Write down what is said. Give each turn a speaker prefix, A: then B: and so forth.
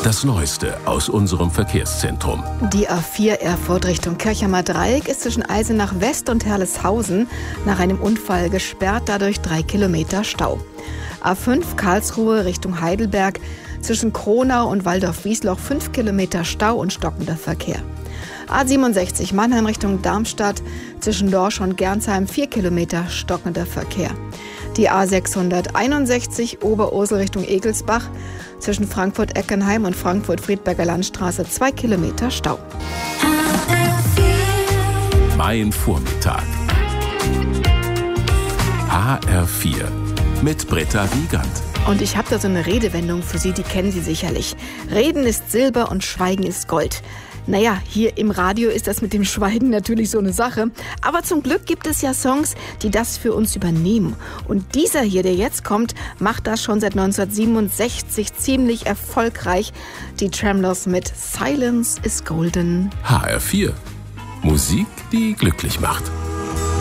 A: Das Neueste aus unserem Verkehrszentrum.
B: Die A4 Erfurt Richtung Kirchheimer Dreieck ist zwischen Eisenach West und Herleshausen nach einem Unfall gesperrt, dadurch 3 Kilometer Stau. A5 Karlsruhe Richtung Heidelberg zwischen Kronau und Waldorf-Wiesloch 5 Kilometer Stau und stockender Verkehr. A67 Mannheim Richtung Darmstadt zwischen Dorsch und Gernsheim 4 Kilometer stockender Verkehr. Die A661 Oberursel Richtung Egelsbach zwischen Frankfurt-Eckenheim und Frankfurt-Friedberger Landstraße 2 Kilometer Stau.
A: Mein Vormittag. HR4 mit Britta Wiegand.
B: Und ich habe da so eine Redewendung für Sie, die kennen Sie sicherlich. Reden ist Silber und Schweigen ist Gold. Naja, hier im Radio ist das mit dem Schweigen natürlich so eine Sache. Aber zum Glück gibt es ja Songs, die das für uns übernehmen. Und dieser hier, der jetzt kommt, macht das schon seit 1967 ziemlich erfolgreich. Die Tremlos mit Silence is Golden.
A: HR4. Musik, die glücklich macht.